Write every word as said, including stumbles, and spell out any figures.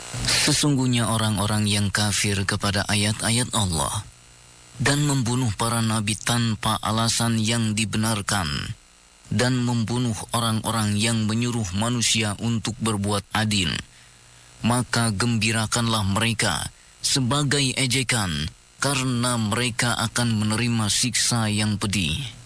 Sesungguhnya orang-orang yang kafir kepada ayat-ayat Allah dan membunuh para nabi tanpa alasan yang dibenarkan dan membunuh orang-orang yang menyuruh manusia untuk berbuat adil, maka gembirakanlah mereka sebagai ejekan, karena mereka akan menerima siksa yang pedih.